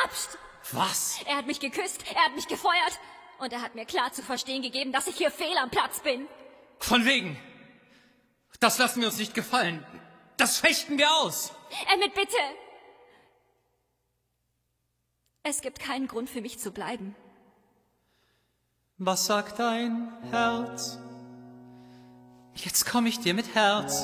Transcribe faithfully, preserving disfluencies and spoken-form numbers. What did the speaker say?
gegrapscht. Was? Er hat mich geküsst, er hat mich gefeuert. Und er hat mir klar zu verstehen gegeben, dass ich hier fehl am Platz bin. Von wegen. Das lassen wir uns nicht gefallen. Das fechten wir aus. Emmett, bitte. Es gibt keinen Grund für mich zu bleiben. Was sagt dein Herz? Jetzt komm ich dir mit Herz